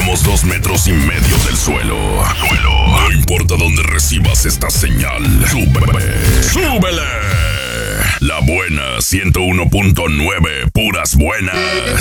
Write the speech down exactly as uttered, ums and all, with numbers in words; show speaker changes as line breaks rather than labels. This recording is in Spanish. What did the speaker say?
estamos dos metros y medio del suelo. Suelo. No importa dónde recibas esta señal. ¡Súbele! ¡Súbele! La buena ciento uno punto nueve, puras buenas.